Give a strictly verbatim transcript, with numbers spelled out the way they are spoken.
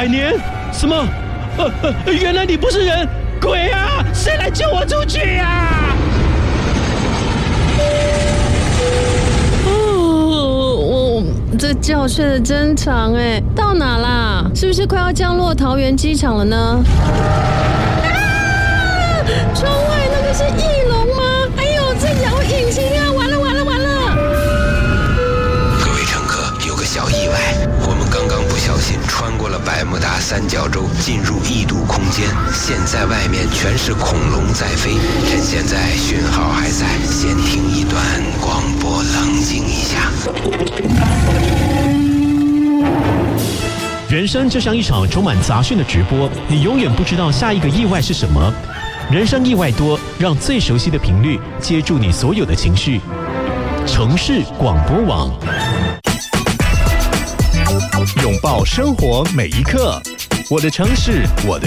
百年？什么？呃呃，原来你不是人，鬼啊！谁来救我出去啊？ 哦，我这觉睡得真长哎，到哪啦？是不是快要降落桃园机场了呢？啊！窗外那个是翼龙吗？哎呦，这摇引擎啊！完了完了完了！ 各位乘客，有个小意外，我们刚刚不小心穿过了百慕达三角洲，进入异度空间。现在外面全是恐龙在飞，趁现在讯号还在，先听一段广播，冷静一下。 人生就像一场充满杂讯的直播，你永远不知道下一个意外是什么。人生意外多，让最熟悉的频率接住你所有的情绪。城市广播网， 拥抱生活每一刻，我的城市，我的